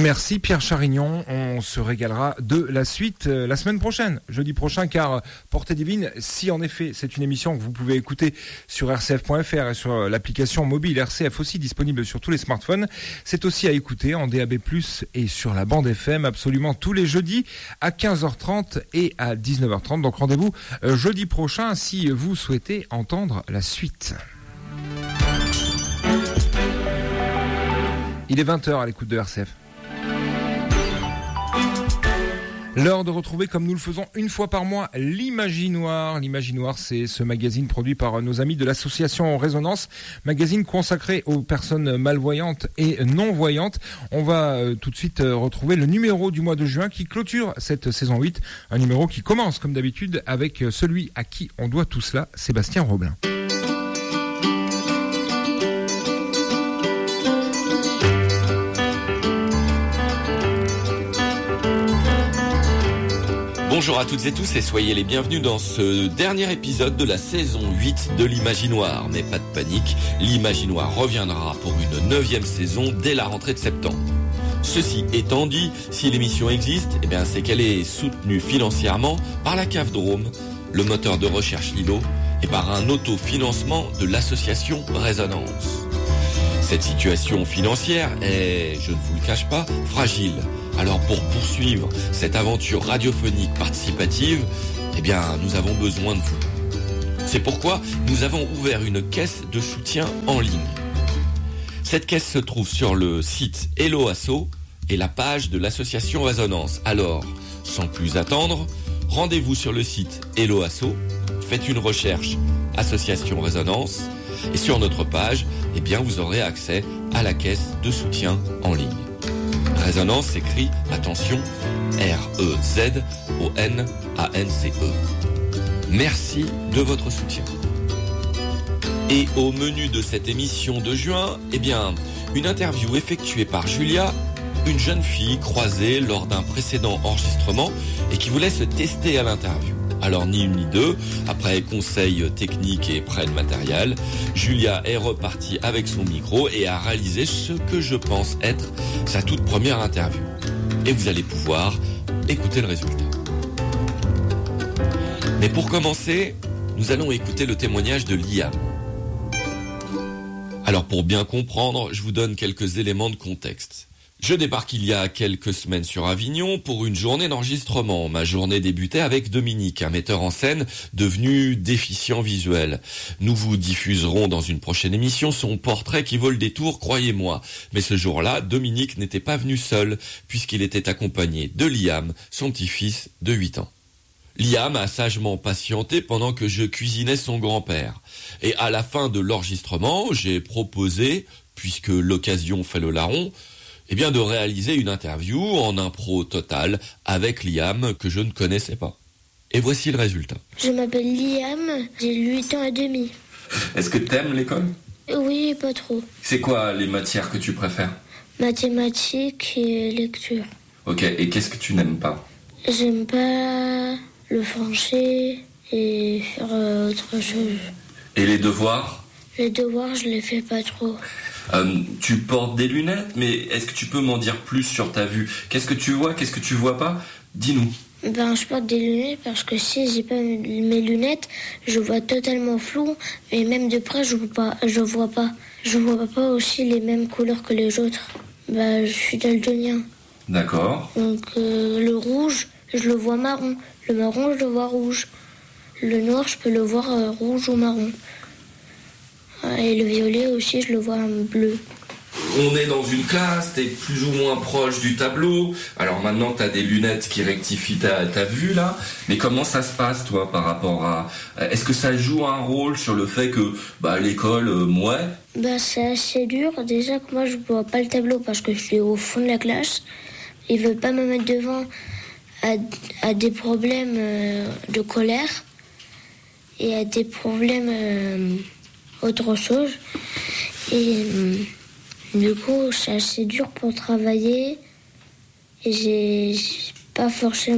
Merci Pierre Charignon, on se régalera de la suite la semaine prochaine, jeudi prochain, car Portée Divine, si en effet c'est une émission que vous pouvez écouter sur rcf.fr et sur l'application mobile RCF aussi disponible sur tous les smartphones, c'est aussi à écouter en DAB+, et sur la bande FM absolument tous les jeudis à 15h30 et à 19h30. Donc rendez-vous jeudi prochain si vous souhaitez entendre la suite. Il est 20h à l'écoute de RCF. L'heure de retrouver, comme nous le faisons une fois par mois, l'Imaginoire. L'Imaginoire, c'est ce magazine produit par nos amis de l'association Résonance, magazine consacré aux personnes malvoyantes et non-voyantes. On va tout de suite retrouver le numéro du mois de juin qui clôture cette saison 8. Un numéro qui commence, comme d'habitude, avec celui à qui on doit tout cela, Sébastien Roblin. Bonjour à toutes et tous et soyez les bienvenus dans ce dernier épisode de la saison 8 de l'Imaginoire. Mais pas de panique, l'Imaginoire reviendra pour une 9e saison dès la rentrée de septembre. Ceci étant dit, si l'émission existe, c'est qu'elle est soutenue financièrement par la CAF Drôme, le moteur de recherche Lilo, et par un autofinancement de l'association Résonance. Cette situation financière est, je ne vous le cache pas, fragile. Alors pour poursuivre cette aventure radiophonique participative, nous avons besoin de vous. C'est pourquoi nous avons ouvert une caisse de soutien en ligne. Cette caisse se trouve sur le site Hello Asso et la page de l'association Résonance. Alors, sans plus attendre, rendez-vous sur le site Hello Asso, faites une recherche Association Résonance et sur notre page, vous aurez accès à la caisse de soutien en ligne. Résonance s'écrit, attention, R-E-Z-O-N-A-N-C-E. Merci de votre soutien. Et au menu de cette émission de juin, une interview effectuée par Julia, une jeune fille croisée lors d'un précédent enregistrement et qui voulait se tester à l'interview. Alors ni une ni deux, après conseils techniques et prêt de matériel, Julia est repartie avec son micro et a réalisé ce que je pense être sa toute première interview. Et vous allez pouvoir écouter le résultat. Mais pour commencer, nous allons écouter le témoignage de Liam. Alors pour bien comprendre, je vous donne quelques éléments de contexte. Je débarque il y a quelques semaines sur Avignon pour une journée d'enregistrement. Ma journée débutait avec Dominique, un metteur en scène devenu déficient visuel. Nous vous diffuserons dans une prochaine émission son portrait qui vaut le détour, croyez-moi. Mais ce jour-là, Dominique n'était pas venu seul, puisqu'il était accompagné de Liam, son petit-fils de 8 ans. Liam a sagement patienté pendant que je cuisinais son grand-père. Et à la fin de l'enregistrement, j'ai proposé, puisque l'occasion fait le larron, de réaliser une interview en impro totale avec Liam que je ne connaissais pas. Et voici le résultat. Je m'appelle Liam, j'ai 8 ans et demi. Est-ce que t'aimes l'école ? Oui, pas trop. C'est quoi les matières que tu préfères ? Mathématiques et lecture. Ok, et qu'est-ce que tu n'aimes pas ? J'aime pas le français et faire autre chose. Et les devoirs ? Les devoirs, je les fais pas trop. Tu portes des lunettes, mais est-ce que tu peux m'en dire plus sur ta vue ? Qu'est-ce que tu vois ? Qu'est-ce que tu vois pas ? Dis-nous. Je porte des lunettes parce que si j'ai pas mes lunettes, je vois totalement flou et même de près, je vois pas. Je vois pas aussi les mêmes couleurs que les autres. Je suis daltonien. D'accord. Donc le rouge, je le vois marron. Le marron, je le vois rouge. Le noir, je peux le voir rouge ou marron. Et le violet aussi, je le vois bleu. On est dans une classe, t'es plus ou moins proche du tableau. Alors maintenant, t'as des lunettes qui rectifient ta vue, là. Mais comment ça se passe, toi, par rapport à... Est-ce que ça joue un rôle sur le fait que, l'école, c'est assez dur. Déjà que moi, je vois pas le tableau parce que je suis au fond de la classe. Ils veulent pas me mettre devant à des problèmes de colère et à des problèmes... autre chose. Et du coup, c'est assez dur pour travailler. Et j'ai pas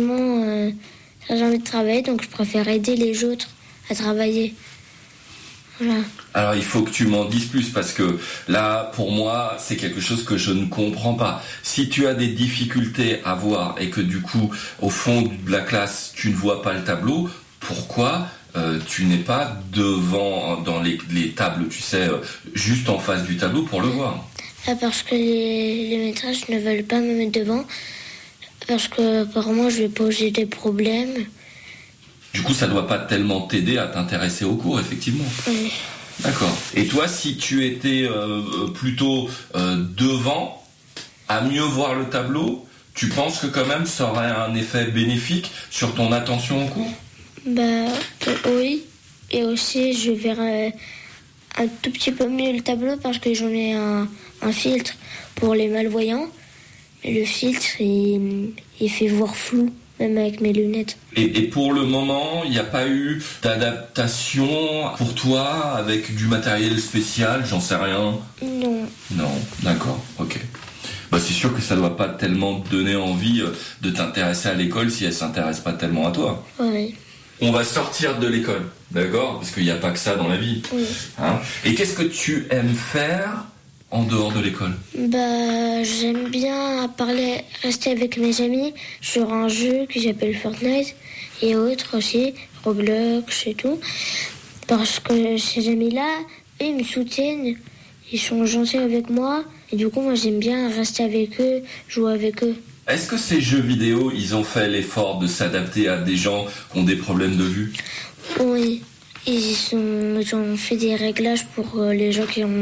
forcément j'ai envie de travailler, donc je préfère aider les autres à travailler. Voilà. Alors il faut que tu m'en dises plus parce que là, pour moi, c'est quelque chose que je ne comprends pas. Si tu as des difficultés à voir et que du coup, au fond de la classe, tu ne vois pas le tableau, pourquoi tu n'es pas devant dans les tables, tu sais, juste en face du tableau pour le voir? Parce que les maîtresses ne veulent pas me mettre devant, parce que apparemment je vais poser des problèmes. Du coup, ça doit pas tellement t'aider à t'intéresser au cours, effectivement. Oui. D'accord. Et toi, si tu étais plutôt devant, à mieux voir le tableau, tu penses que quand même ça aurait un effet bénéfique sur ton attention au cours? Oui. Et aussi, je verrai un tout petit peu mieux le tableau parce que j'en ai un filtre pour les malvoyants. Et le filtre, il fait voir flou, même avec mes lunettes. Et pour le moment, il n'y a pas eu d'adaptation pour toi avec du matériel spécial, j'en sais rien? Non. Non, d'accord, ok. Bah, c'est sûr que ça ne doit pas tellement te donner envie de t'intéresser à l'école si elle ne s'intéresse pas tellement à toi. Oui. On va sortir de l'école, d'accord? Parce qu'il n'y a pas que ça dans la vie. Oui. Hein? Et qu'est-ce que tu aimes faire en dehors de l'école? J'aime bien rester avec mes amis sur un jeu que j'appelle Fortnite et autres aussi, Roblox et tout. Parce que ces amis-là, ils me soutiennent, ils sont gentils avec moi et du coup, moi j'aime bien rester avec eux, jouer avec eux. Est-ce que ces jeux vidéo, ils ont fait l'effort de s'adapter à des gens qui ont des problèmes de vue? Oui, ils ont fait des réglages pour les gens qui ont